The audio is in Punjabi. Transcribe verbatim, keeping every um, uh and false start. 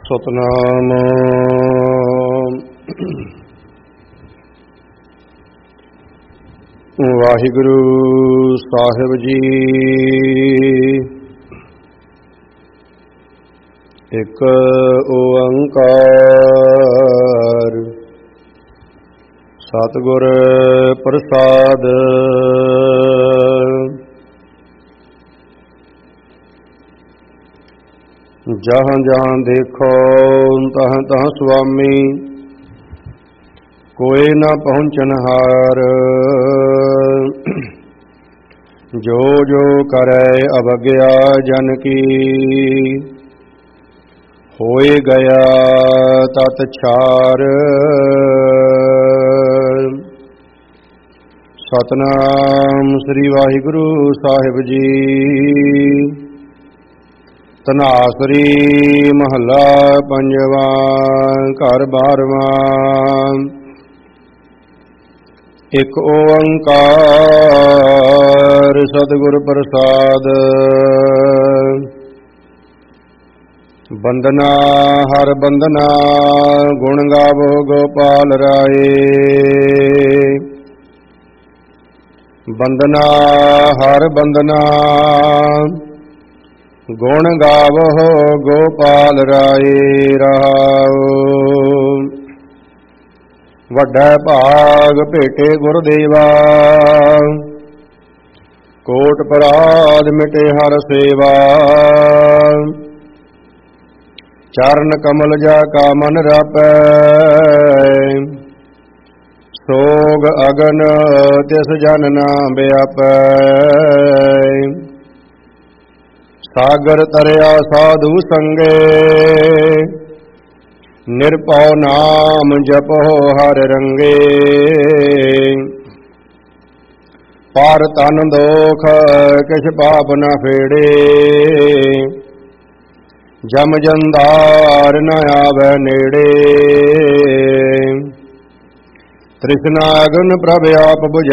ਸਤਨਾਮ। ਵਾਹਿਗੁਰੂ ਸਾਹਿਬ ਜੀ। ਇੱਕ ਓੰਕਾਰ ਸਤਿਗੁਰ ਪ੍ਰਸਾਦ। ਜਹਾਂ ਜਹਾਂ ਦੇਖੋ ਤਹਾਂ ਤਹਾਂ ਸੁਆਮੀ, ਕੋਇ ਨਾ ਪਹੁੰਚਨਹਾਰ। ਜੋ ਜੋ ਕਰੈ ਅਵਗਿਆ ਜਨ ਕੀ, ਹੋਇ ਗਿਆ ਤਤ ਛਾਰ। ਸਤਨਾਮ ਸ੍ਰੀ ਵਾਹਿਗੁਰੂ ਸਾਹਿਬ ਜੀ। ਧਨਾਸਰੀ ਮਹੱਲਾ ਪੰਜਵਾਂ। ਘਰ ਬਾਰਵਾਂ। ਇੱਕ ਓੰਕਾਰ ਸਤਿਗੁਰ ਪ੍ਰਸਾਦ। ਬੰਦਨਾ ਹਰ ਬੰਦਨਾ, ਗੁਣ ਗਾਵੋ ਗੋਪਾਲ ਰਾਏ। ਬੰਦਨਾ ਹਰ ਬੰਦਨਾ, ਗੁਣ ਗਾਵੋ ਗੋਪਾਲ ਰਾਏ। ਰਹਾਉ ਵੱਡਾ ਭਾਗ ਭੇਟੇ ਗੁਰਦੇਵਾ, ਕੋਟ ਪਰਾਧ ਮਿਟੇ ਹਰ ਸੇਵਾ। ਚਰਨ ਕਮਲ ਜਾ ਕਾ ਮਨ ਰਾਪੈ, ਸੋਗ ਅਗਨ ਤਿਸ ਜਨ ਨਾ ਬਿਆਪੈ। ਸਾਗਰ ਤਰਿਆ ਸਾਧੂ ਸੰਗੇ, ਨਿਰਭਉ ਨਾਮ ਜਪੋ ਹਰਿ ਰੰਗੇ। ਪਰ ਤਨ ਦੋਖ ਕਿਛ ਪਾਪ ਨ ਫੇੜੇ, ਜਮ ਜੰਦਾਰ ਨ ਆਵੈ ਨੇੜੇ। ਤ੍ਰਿਸ਼ਨਾ ਅਗਨ ਪ੍ਰਭ ਆਪ ਬੁਝਾਏ,